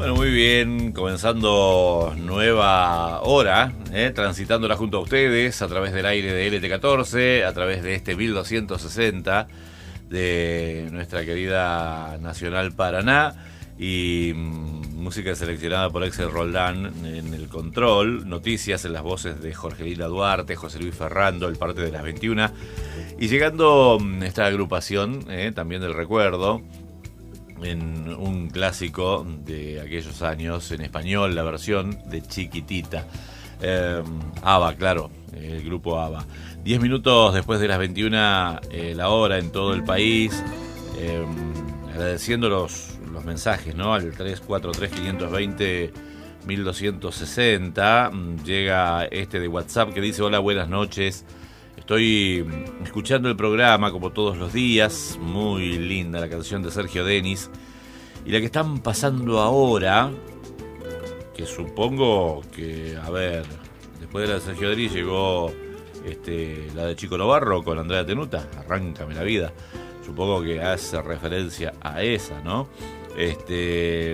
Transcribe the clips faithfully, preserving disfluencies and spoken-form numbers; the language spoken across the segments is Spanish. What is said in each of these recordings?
Bueno, muy bien, comenzando nueva hora, ¿eh? transitándola junto a ustedes a través del aire de L T catorce, a través de este mil doscientos sesenta de nuestra querida Nacional Paraná y mmm, música seleccionada por Axel Roldán en el control, noticias en las voces de Jorgelina Duarte, José Luis Ferrando, el parte de las veintiuna, y llegando esta agrupación, ¿eh? también del recuerdo, en un clásico de aquellos años, en español, la versión de Chiquitita. Eh, ABBA, claro, el grupo ABBA. Diez minutos después de las veintiuna, eh, la hora en todo el país. Eh, agradeciendo los, los mensajes, ¿no? Al tres cuatro tres, cinco dos cero, mil doscientos sesenta. Llega este de WhatsApp que dice: hola, buenas noches. Estoy escuchando el programa como todos los días. Muy linda la canción de Sergio Denis. Y la que están pasando ahora, que supongo que, a ver, después de la de Sergio Denis llegó este, la de Chico Novarro con Andrea Tenuta, Arráncame la vida. Supongo que hace referencia a esa, ¿no? Este,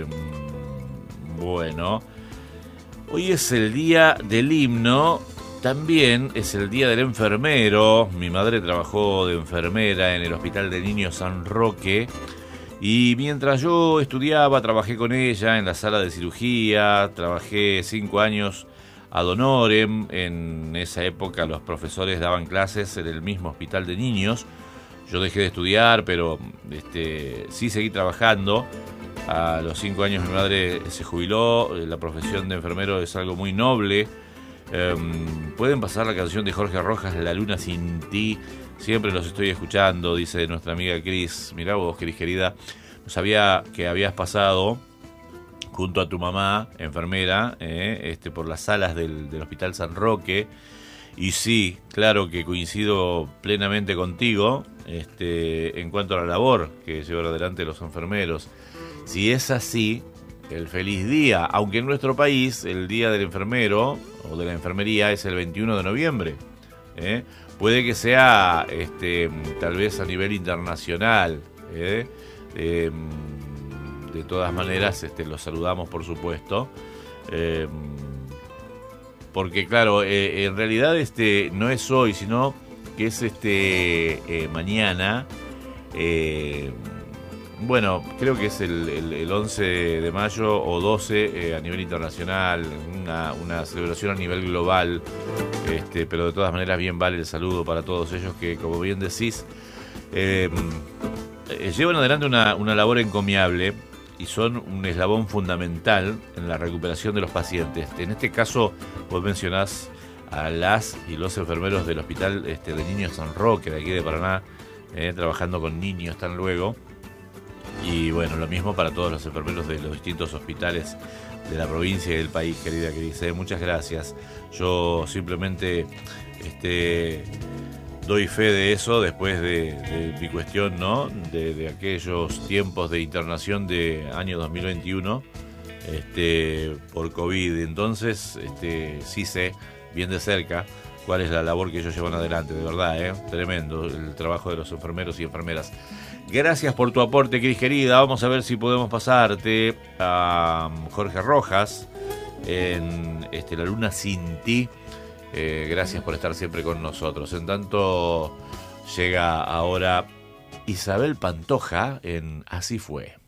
bueno, hoy es el día del himno. También es el día del enfermero. Mi madre trabajó de enfermera en el Hospital de Niños San Roque. Y mientras yo estudiaba, trabajé con ella en la sala de cirugía. Trabajé cinco años ad honorem. En esa época los profesores daban clases en el mismo hospital de niños. Yo dejé de estudiar, pero este, sí seguí trabajando. A los cinco años mi madre se jubiló. La profesión de enfermero es algo muy noble. Um, pueden pasar la canción de Jorge Rojas, La luna sin ti. Siempre los estoy escuchando, dice nuestra amiga Cris. Mirá vos, Cris querida, no sabía que habías pasado junto a tu mamá, enfermera, eh, este, por las salas del, del Hospital San Roque. Y sí, claro que coincido plenamente contigo este, en cuanto a la labor que llevan adelante los enfermeros. Si es así, el feliz día, aunque en nuestro país el día del enfermero o de la enfermería es el veintiuno de noviembre. ¿eh? Puede que sea este, tal vez a nivel internacional. ¿eh? Eh, de todas maneras, este, los saludamos, por supuesto. Eh, porque, claro, eh, en realidad este, no es hoy, sino que es este eh, mañana. Eh, Bueno, creo que es el, el, el once de mayo o doce eh, a nivel internacional, una, una celebración a nivel global, este, pero de todas maneras bien vale el saludo para todos ellos que, como bien decís, eh, eh, llevan adelante una, una labor encomiable y son un eslabón fundamental en la recuperación de los pacientes. En este caso, vos mencionás a las y los enfermeros del Hospital este, de Niños San Roque, de aquí de Paraná, eh, trabajando con niños tan luego. Y bueno, lo mismo para todos los enfermeros de los distintos hospitales de la provincia y del país, querida que dice, muchas gracias. Yo simplemente este, doy fe de eso después de, de mi cuestión, ¿no? De, de aquellos tiempos de internación de año dos mil veintiuno este, por COVID. Entonces, este, sí sé bien de cerca cuál es la labor que ellos llevan adelante, de verdad, ¿eh? Tremendo el trabajo de los enfermeros y enfermeras. Gracias por tu aporte, Cris querida. Vamos a ver si podemos pasarte a Jorge Rojas en este, La luna sin ti. Eh, gracias por estar siempre con nosotros. En tanto, llega ahora Isabel Pantoja en Así fue.